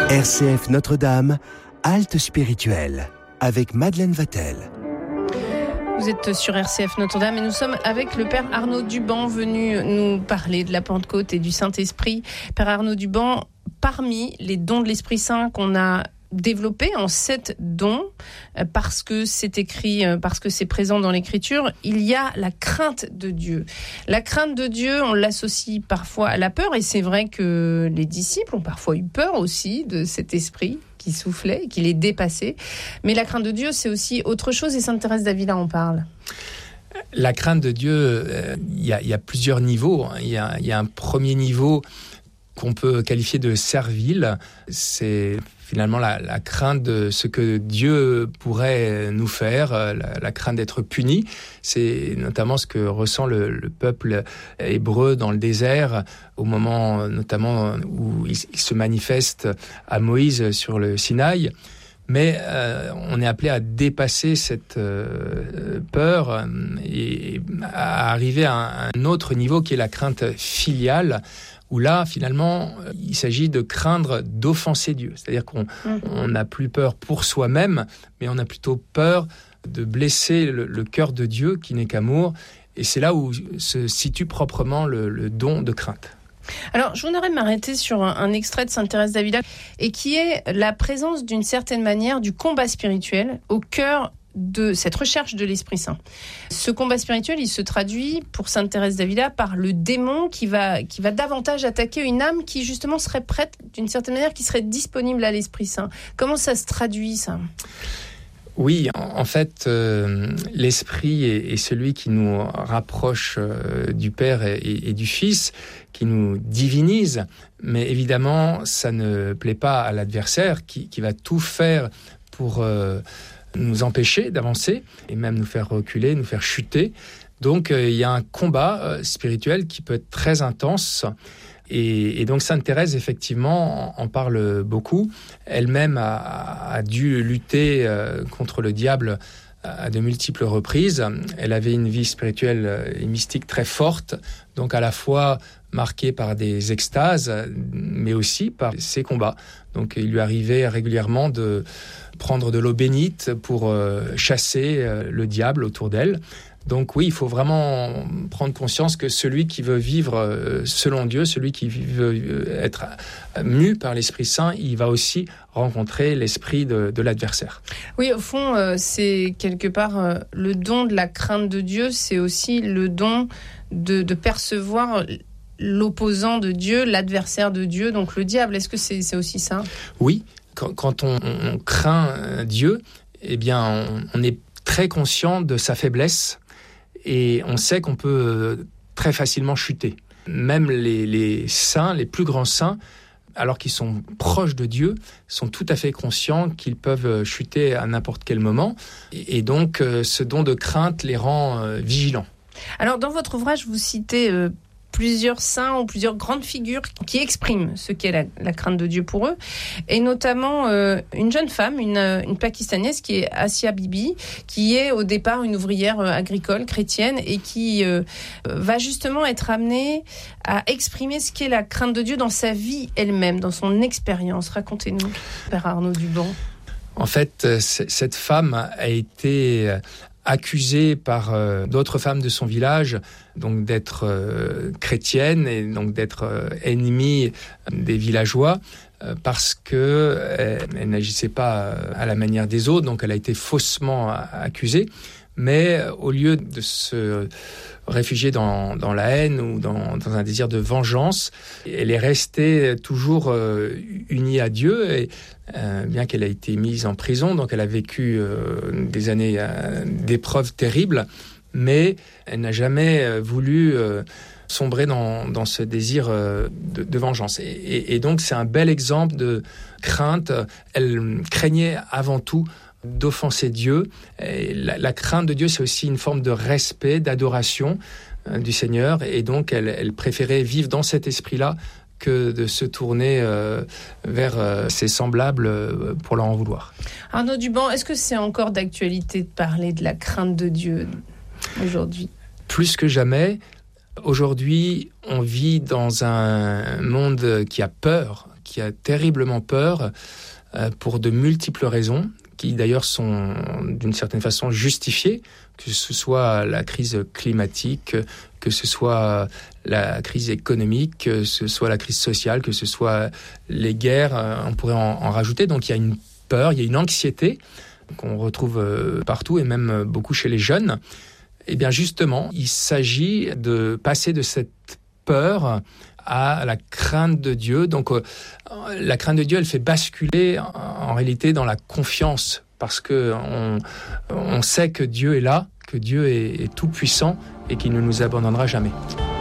RCF Notre-Dame, halte spirituelle, avec Madeleine Vatel. Vous êtes sur RCF Notre-Dame et nous sommes avec le Père Arnaud Duban, venu nous parler de la Pentecôte et du Saint-Esprit. Père Arnaud Duban, parmi les dons de l'Esprit Saint qu'on a développés en 7 dons, parce que c'est écrit, parce que c'est présent dans l'Écriture, il y a la crainte de Dieu. La crainte de Dieu, on l'associe parfois à la peur, et c'est vrai que les disciples ont parfois eu peur aussi de cet esprit qui soufflait, qui les dépassait. Mais la crainte de Dieu, c'est aussi autre chose, et Sainte Thérèse d'Avila en parle. La crainte de Dieu, il y a plusieurs niveaux. Il y a un premier niveau qu'on peut qualifier de servile. C'est finalement la crainte de ce que Dieu pourrait nous faire, la crainte d'être puni. C'est notamment ce que ressent le peuple hébreu dans le désert, au moment notamment où il se manifeste à Moïse sur le Sinaï. Mais on est appelé à dépasser cette peur et à arriver à un autre niveau qui est la crainte filiale, où là, finalement, il s'agit de craindre d'offenser Dieu. C'est-à-dire qu'on n'a plus peur pour soi-même, mais on a plutôt peur de blesser le cœur de Dieu, qui n'est qu'amour. Et c'est là où se situe proprement le don de crainte. Alors, je voudrais m'arrêter sur un extrait de Sainte Thérèse d'Avila, et qui est la présence, d'une certaine manière, du combat spirituel au cœur de cette recherche de l'Esprit Saint. Ce combat spirituel, il se traduit pour Sainte Thérèse d'Avila par le démon qui va davantage attaquer une âme qui justement serait prête, d'une certaine manière, qui serait disponible à l'Esprit Saint. Comment ça se traduit, ça ? Oui, en fait, l'Esprit est celui qui nous rapproche du Père et du Fils, qui nous divinise. Mais évidemment, ça ne plaît pas à l'adversaire qui va tout faire pour nous empêcher d'avancer et même nous faire reculer, nous faire chuter. Donc, il y a un combat spirituel qui peut être très intense. Et donc Sainte Thérèse, effectivement, en parle beaucoup. Elle-même a dû lutter contre le diable à de multiples reprises. Elle avait une vie spirituelle et mystique très forte, donc à la fois marquée par des extases, mais aussi par ses combats. Donc il lui arrivait régulièrement de prendre de l'eau bénite pour chasser le diable autour d'elle. Donc oui, il faut vraiment prendre conscience que celui qui veut vivre selon Dieu, celui qui veut être mu par l'Esprit Saint, il va aussi rencontrer l'esprit de l'adversaire. Oui, au fond, c'est quelque part le don de la crainte de Dieu, c'est aussi le don de percevoir l'opposant de Dieu, l'adversaire de Dieu, donc le diable. Est-ce que c'est aussi ça ? Oui, quand on craint Dieu, eh bien, on est très conscient de sa faiblesse. Et on sait qu'on peut très facilement chuter. Même les saints, les plus grands saints, alors qu'ils sont proches de Dieu, sont tout à fait conscients qu'ils peuvent chuter à n'importe quel moment. Et donc, ce don de crainte les rend vigilants. Alors, dans votre ouvrage, vous citez plusieurs saints ou plusieurs grandes figures qui expriment ce qu'est la crainte de Dieu pour eux, et notamment une jeune femme, une pakistanaise qui est Asia Bibi, qui est au départ une ouvrière agricole chrétienne et qui va justement être amenée à exprimer ce qu'est la crainte de Dieu dans sa vie elle-même, dans son expérience. Racontez-nous, Père Arnaud Duban. En fait, cette femme a été accusée par d'autres femmes de son village, donc d'être chrétienne et donc d'être ennemie des villageois, parce que elle n'agissait pas à la manière des autres, donc elle a été faussement accusée. Mais au lieu de se réfugier dans la haine ou dans un désir de vengeance, elle est restée toujours unie à Dieu, et bien qu'elle a été mise en prison, donc elle a vécu des années d'épreuves terribles, mais elle n'a jamais voulu sombrer dans ce désir de vengeance. Et donc c'est un bel exemple de crainte. Elle craignait avant tout d'offenser Dieu. Et la crainte de Dieu, c'est aussi une forme de respect, d'adoration du Seigneur, et donc elle préférait vivre dans cet esprit-là que de se tourner vers ses semblables pour leur en vouloir. Arnaud Duban, est-ce que c'est encore d'actualité de parler de la crainte de Dieu aujourd'hui ? Plus que jamais. Aujourd'hui, on vit dans un monde qui a peur, qui a terriblement peur pour de multiples raisons, qui d'ailleurs sont d'une certaine façon justifiées, que ce soit la crise climatique, que ce soit la crise économique, que ce soit la crise sociale, que ce soit les guerres, on pourrait en rajouter. Donc il y a une peur, il y a une anxiété qu'on retrouve partout et même beaucoup chez les jeunes. Et bien justement, il s'agit de passer de cette peur à la crainte de Dieu. Donc la crainte de Dieu, elle fait basculer en réalité dans la confiance, parce que on sait que Dieu est là, que Dieu est tout puissant et qu'il ne nous abandonnera jamais.